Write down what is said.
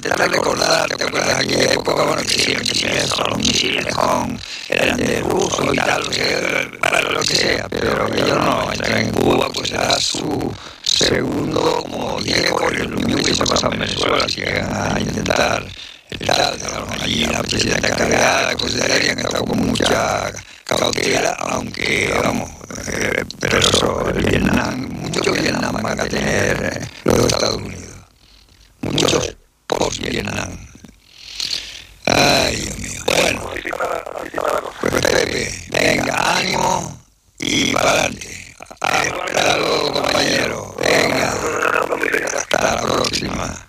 intentar recordar, ¿te acuerdas de aquella época? Bueno, que siempre son los misiles eran de ruso y tal, para lo que sea, pero ellos no entran en Cuba, pues era su segundo, como dije, con el mismo que se pasado en Venezuela, así que a intentar tal, allí la presidenta encargada, considerarían que estaba con mucha cautela, aunque, vamos, pero eso, el Vietnam, muchos Vietnam van a tener los Estados Unidos, muchos post-Vietnam. Ay, Dios mío. Bueno, pues Pepe, venga, ánimo y para adelante. Hasta luego, compañero. Venga, hasta la próxima.